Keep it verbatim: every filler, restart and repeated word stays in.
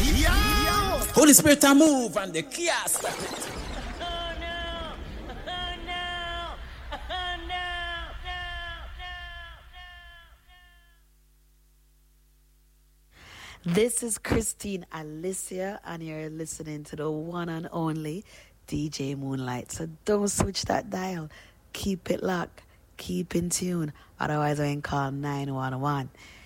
Yo! Holy Spirit, I move and the chaos. Oh no! Oh no! Oh no! This is Christine Alicia, and you're listening to the one and only D J Moonlight. So don't switch that dial. Keep it locked. Keep in tune. Otherwise, I can call nine one one.